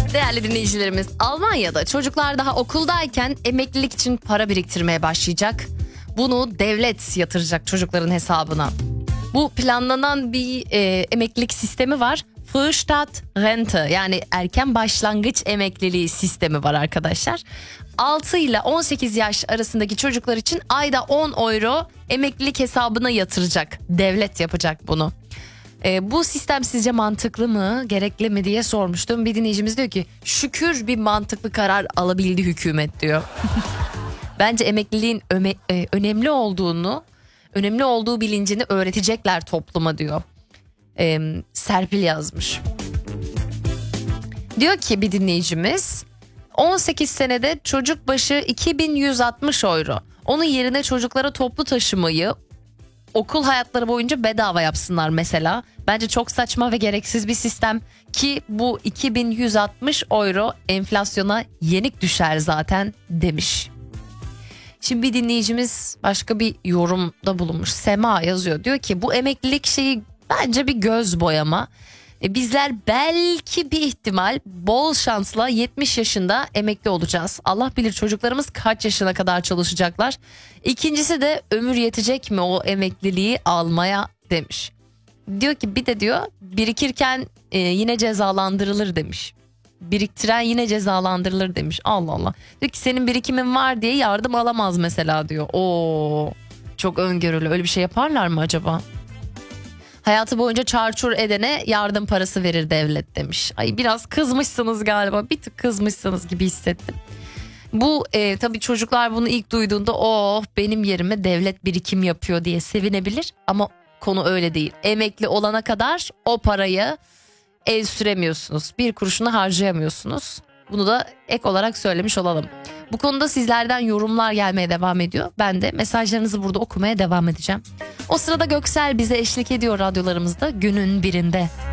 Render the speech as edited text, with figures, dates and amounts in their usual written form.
Değerli dinleyicilerimiz, Almanya'da çocuklar daha okuldayken emeklilik için para biriktirmeye başlayacak. Bunu devlet yatıracak çocukların hesabına. Bu planlanan bir emeklilik sistemi var. Frühstart-Rente, yani erken başlangıç emekliliği sistemi var arkadaşlar. 6 ile 18 yaş arasındaki çocuklar için ayda 10 euro emeklilik hesabına yatıracak. Devlet yapacak bunu. Bu sistem sizce mantıklı mı, gerekli mi diye sormuştum. Bir dinleyicimiz diyor ki şükür bir mantıklı karar alabildi hükümet diyor. Bence emekliliğin önemli olduğu bilincini öğretecekler topluma diyor. Serpil yazmış. Diyor ki bir dinleyicimiz, 18 senede çocuk başı 2160 euro. Onun yerine çocuklara toplu taşımayı okul hayatları boyunca bedava yapsınlar mesela. Bence çok saçma ve gereksiz bir sistem ki bu 2160 euro enflasyona yenik düşer zaten demiş. Şimdi bir dinleyicimiz başka bir yorumda bulunmuş. Sema yazıyor, diyor ki bu emeklilik şeyi bence bir göz boyama. Bizler belki bir ihtimal bol şansla 70 yaşında emekli olacağız. Allah bilir çocuklarımız kaç yaşına kadar çalışacaklar. İkincisi de ömür yetecek mi o emekliliği almaya demiş. Diyor ki bir de diyor birikirken yine cezalandırılır demiş. Biriktiren yine cezalandırılır demiş. Allah Allah. Diyor ki senin birikimin var diye yardım alamaz mesela diyor. Oo, çok öngörülü, öyle bir şey yaparlar mı acaba? Hayatı boyunca çarçur edene yardım parası verir devlet demiş. Ay biraz kızmışsınız galiba, bir tık kızmışsınız gibi hissettim. Bu tabii çocuklar bunu ilk duyduğunda oh benim yerime devlet birikim yapıyor diye sevinebilir. Ama konu öyle değil. Emekli olana kadar o parayı el süremiyorsunuz. Bir kuruşunu harcayamıyorsunuz. Bunu da ek olarak söylemiş olalım. Bu konuda sizlerden yorumlar gelmeye devam ediyor. Ben de mesajlarınızı burada okumaya devam edeceğim. O sırada Göksel bize eşlik ediyor radyolarımızda günün birinde.